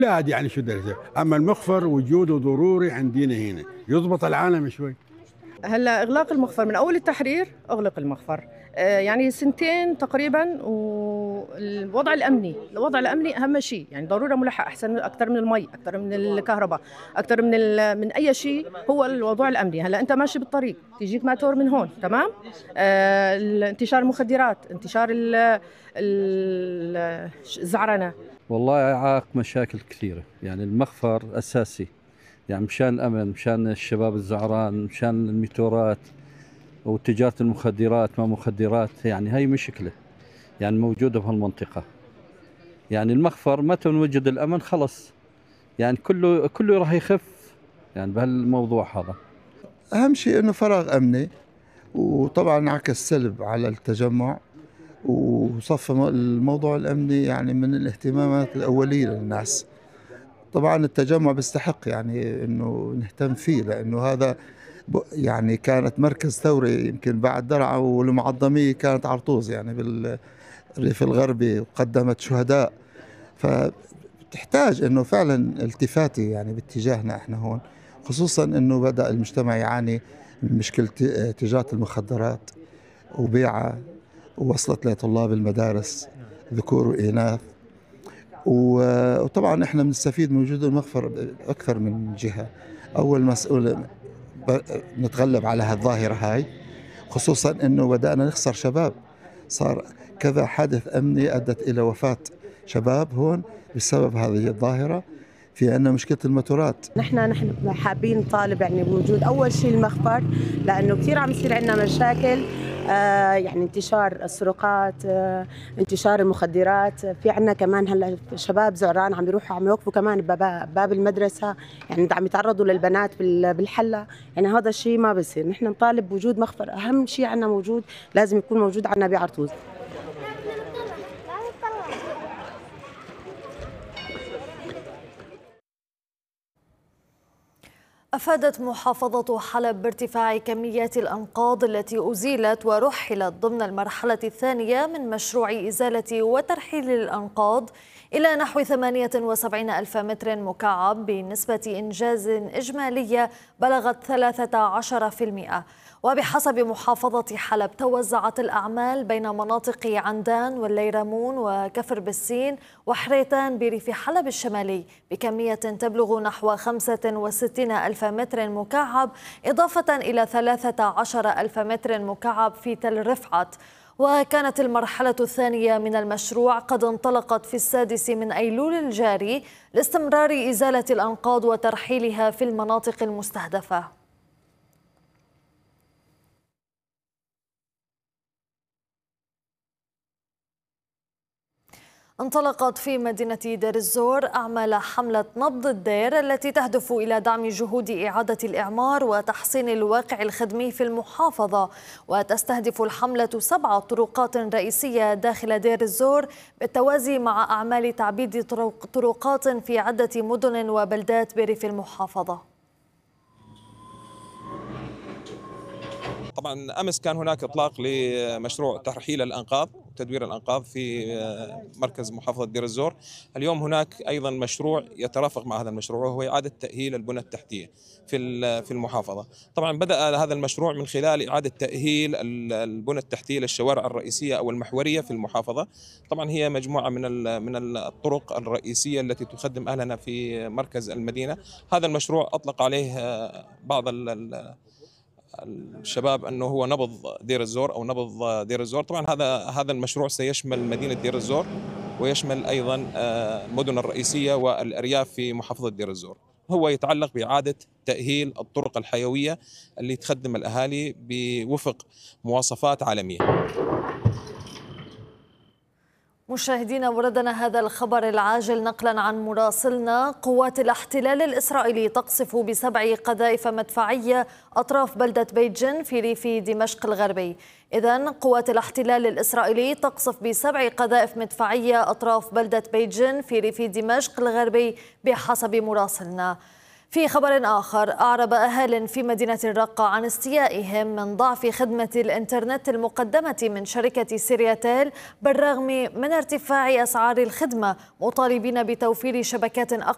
لا عاد يعني شو درجة، أما المخفر وجوده ضروري عندنا هنا يضبط العالم شوي. هلا اغلاق المخفر من اول التحرير اغلق المخفر، يعني سنتين تقريبا. الوضع الامني اهم شيء، يعني ضروره ملحق احسن اكثر من المي، اكثر من الكهرباء، اكثر من اي شيء. هو الموضوع الامني. هلا انت ماشي بالطريق تيجيك ماتور من هون، تمام. انتشار المخدرات، انتشار الزعرنه. والله يعاق مشاكل كثيرة، يعني المخفر أساسي، يعني مشان الأمن، مشان الشباب الزعران، مشان الميتورات وتجارة المخدرات ما مخدرات، يعني هاي مشكلة يعني موجودة في المنطقة. يعني المخفر متى نوجد الأمن خلص، يعني كله راح يخف يعني بهالموضوع هذا. أهم شيء إنه فراغ أمني، وطبعا انعكس سلب على التجمع، وصف الموضوع الأمني يعني من الاهتمامات الأولية للناس. طبعا التجمع بيستحق يعني إنه نهتم فيه، لأنه هذا يعني كانت مركز ثوري، يمكن بعد درعا والمعظمية كانت عرطوز يعني بالريف الغربي، وقدمت شهداء. فتحتاج إنه فعلا التفاتي يعني باتجاهنا إحنا هون، خصوصا إنه بدأ المجتمع يعاني من مشكلة تجارة المخدرات وبيعها، ووصلت لطلاب المدارس ذكور وإناث. وطبعا احنا بنستفيد من وجود المخفر اكثر من جهه. اول مسؤول نتغلب على هالظاهره هاي، خصوصا انه بدانا نخسر شباب. صار كذا حادث امني ادت الى وفاه شباب هون بسبب هذه الظاهره. في عندنا مشكله الموتورات. نحن حابين نطالب يعني بوجود اول شيء المخفر، لانه كثير عم يصير عندنا مشاكل، يعني انتشار السرقات، انتشار المخدرات. في عندنا كمان هلا شباب زعران عم يروحوا عم يوقفوا كمان باب المدرسه، يعني عم يتعرضوا للبنات بالحله. يعني هذا الشيء ما بصير. نحن نطالب بوجود مخفر، اهم شيء عندنا موجود، لازم يكون موجود عندنا بعرطوز. أفادت محافظة حلب بارتفاع كميات الأنقاض التي أزيلت ورحلت ضمن المرحلة الثانية من مشروع إزالة وترحيل الأنقاض إلى نحو 78 ألف متر مكعب بنسبة إنجاز إجمالية بلغت 13%. وبحسب محافظة حلب توزعت الأعمال بين مناطق عندان والليرمون وكفر بالسين وحريتان بريف حلب الشمالي بكمية تبلغ نحو 65 ألف متر مكعب، إضافة إلى 13 ألف متر مكعب في تل رفعت. وكانت المرحلة الثانية من المشروع قد انطلقت في 6 من أيلول الجاري لاستمرار إزالة الأنقاض وترحيلها في المناطق المستهدفة. انطلقت في مدينة دير الزور أعمال حملة نبض الدير التي تهدف إلى دعم جهود إعادة الإعمار وتحسين الواقع الخدمي في المحافظة. وتستهدف الحملة 7 طرقات رئيسية داخل دير الزور بالتوازي مع أعمال تعبيد طرقات في عدة مدن وبلدات بريف المحافظة. طبعا امس كان هناك اطلاق لمشروع ترحيل الانقاض وتدوير الانقاض في مركز محافظه دير الزور. اليوم هناك ايضا مشروع يترافق مع هذا المشروع، وهو اعاده تاهيل البنى التحتيه في المحافظه. طبعا بدا هذا المشروع من خلال اعاده تاهيل البنى التحتيه للشوارع الرئيسيه او المحوريه في المحافظه. طبعا هي مجموعه من الطرق الرئيسيه التي تخدم اهلنا في مركز المدينه. هذا المشروع اطلق عليه بعض الشباب انه هو نبض دير الزور او نبض دير الزور. طبعا هذا المشروع سيشمل مدينه دير الزور ويشمل ايضا المدن الرئيسيه والارياف في محافظه دير الزور. هو يتعلق باعاده تاهيل الطرق الحيويه اللي تخدم الاهالي بوفق مواصفات عالميه. مشاهدينا، وردنا هذا الخبر العاجل نقلا عن مراسلنا. قوات الاحتلال الإسرائيلي تقصف ب7 قذائف مدفعية أطراف بلدة بيت جن في ريف دمشق الغربي. إذن قوات الاحتلال الإسرائيلي تقصف ب7 قذائف مدفعية أطراف بلدة بيت جن في ريف دمشق الغربي بحسب مراسلنا. في خبر آخر، أعرب أهال في مدينة الرقة عن استيائهم من ضعف خدمة الإنترنت المقدمة من شركة سيرياتيل بالرغم من ارتفاع أسعار الخدمة، مطالبين بتوفير شبكات أقوى